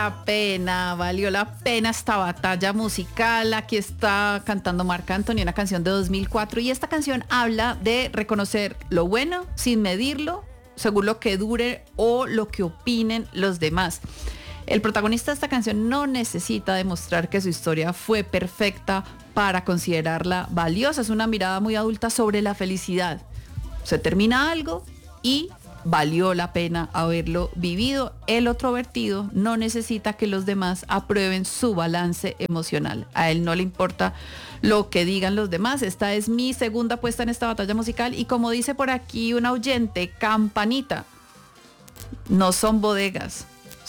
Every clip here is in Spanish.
la pena esta batalla musical. Aquí está cantando Marc Anthony, una canción de 2004, y esta canción habla de reconocer lo bueno sin medirlo, según lo que dure o lo que opinen los demás. El protagonista de esta canción no necesita demostrar que su historia fue perfecta para considerarla valiosa. Es una mirada muy adulta sobre la felicidad. Se termina algo y valió la pena haberlo vivido. El otro vertido no necesita que los demás aprueben su balance emocional. A él no le importa lo que digan los demás. Esta es mi segunda puesta en esta batalla musical, y como dice por aquí un oyente, Campanita, no son bodegas,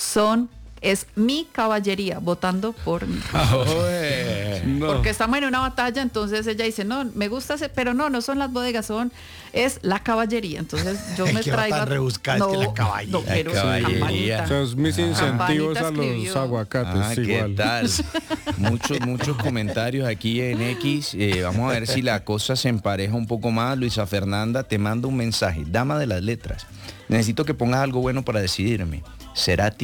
es mi caballería votando por mí. No. Porque estamos en una batalla, entonces ella dice, no, me gusta pero no son las bodegas, es la caballería. Entonces yo me traigo tan rebuscada, es que la caballería. No, pero La caballería. Campanita. Son mis incentivos Campanita a los escribió. aguacates, ¿Qué igual. tal? Muchos comentarios aquí en X. Vamos a ver si la cosa se empareja un poco más. Luisa Fernanda, te mando un mensaje. Dama de las letras, necesito que pongas algo bueno para decidirme. Cerati.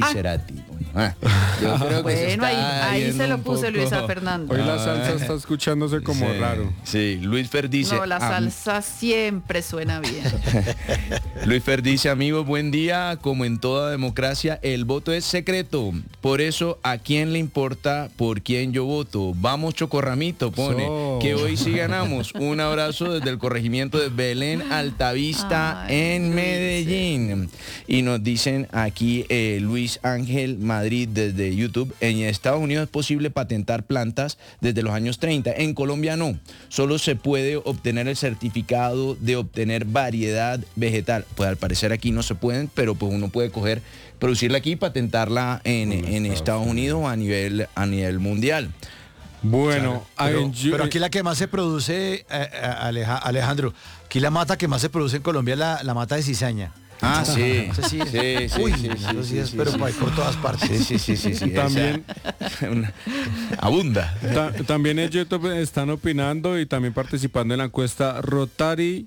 Yo creo que se Bueno, está ahí yendo se lo un puse, poco. Luisa Fernanda. Hoy la salsa está escuchándose como Sí, raro. Sí, Luis Fer dice. No, la salsa siempre suena bien. Luis Fer dice, amigos, buen día. Como en toda democracia, el voto es secreto. Por eso, ¿a quién le importa por quién yo voto? Vamos, Chocorramito, pone. Que hoy sí ganamos. Un abrazo desde el corregimiento de Belén Altavista en Medellín. Y nos dicen aquí Luis Ángel Madrid desde YouTube, en Estados Unidos es posible patentar plantas desde los años 30. En Colombia no. Solo se puede obtener el certificado de obtener variedad vegetal. Pues al parecer aquí no se pueden, pero pues uno puede producirla aquí y patentarla en Estados Unidos o a nivel mundial. Bueno, pero aquí la que más se produce, Alejandro, aquí la mata que más se produce en Colombia es la mata de cizaña. Ah, sí. Sí. Sí. Uy, eso sí es, pero por todas partes. Sí. También abunda. También en YouTube están opinando y también participando en la encuesta Rotary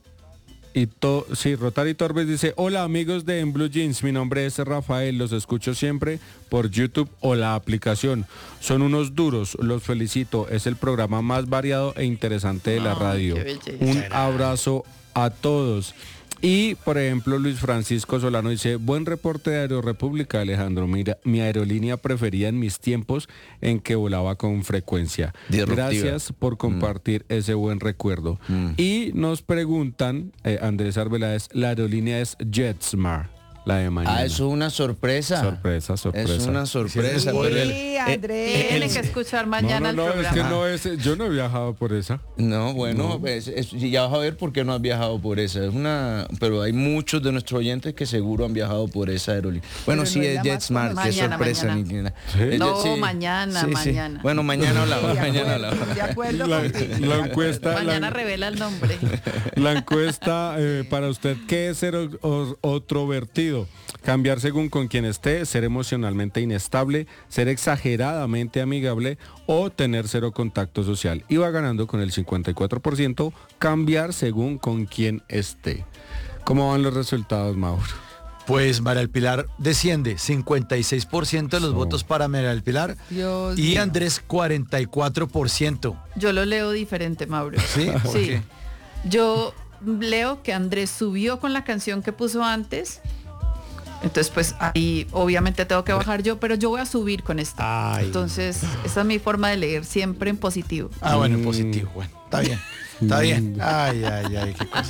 Torbes dice, hola amigos de En Blue Jeans, mi nombre es Rafael, los escucho siempre por YouTube o la aplicación. Son unos duros, los felicito, es el programa más variado e interesante de la radio. qué belleza. Un abrazo a todos. Y, por ejemplo, Luis Francisco Solano dice, buen reporte de Aerorepública, Alejandro. Mira, mi aerolínea preferida en mis tiempos en que volaba con frecuencia. Disruptiva. Gracias por compartir ese buen recuerdo. Y nos preguntan, Andrés Arbeláez, la aerolínea es JetSmart, la de mañana. Eso es una sorpresa. Sorpresa. Es una sorpresa. Sí, pero Andrés, tiene que escuchar mañana el es programa. que no es, yo no he viajado por esa. No, bueno, ya vas a ver por qué no has viajado por esa. Pero hay muchos de nuestros oyentes que seguro han viajado por esa aerolínea. Bueno, Pero sí, no es es la JetSmart, más qué mañana, sorpresa, mañana. Niquina. ¿Sí? No, Sí. mañana. Bueno, mañana hablamos, De acuerdo La contigo. encuesta, Mañana revela el nombre. la encuesta para usted, ¿qué es ser otrovertido? Cambiar según con quien esté, ser emocionalmente inestable, ser exageradamente amigable o tener cero contacto social. Y va ganando con el 54%, cambiar según con quien esté. ¿Cómo van los resultados, Mauro? Pues María del Pilar desciende, 56% de los votos para María del Pilar Dios y mío. Andrés 44%. Yo lo leo diferente, Mauro. ¿Sí? ¿Por Sí. qué? Yo leo que Andrés subió con la canción que puso antes. Entonces, pues ahí obviamente tengo que bajar yo, pero yo voy a subir con esta. Ay. Entonces, esa es mi forma de leer, siempre en positivo. Bueno, en positivo. Bueno, está bien. Está bien. Ay, qué cosa.